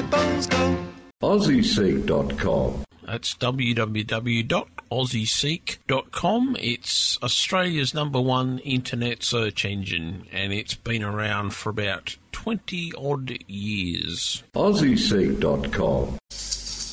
bones go. AussieSeek.com. That's www.aussieseek.com. It's Australia's #1 internet search engine, and it's been around for about 20-odd years. AussieSeek.com.